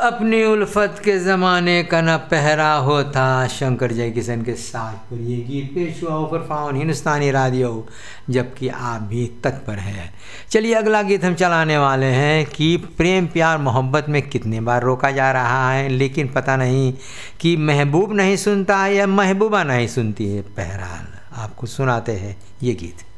अपनी उल्फत के ज़माने का न पहरा होता। शंकर जय किशन के साथ पर ये गीत पेश हुआ ऊपर फाउन हिंदुस्तानी रेडियो, जबकि आप भी तत्पर है। चलिए अगला गीत हम चलाने वाले हैं कि प्रेम प्यार मोहब्बत में कितने बार रोका जा रहा है, लेकिन पता नहीं कि महबूब नहीं सुनता है या महबूबा नहीं सुनती है। बहरहाल आपको सुनाते हैं ये गीत।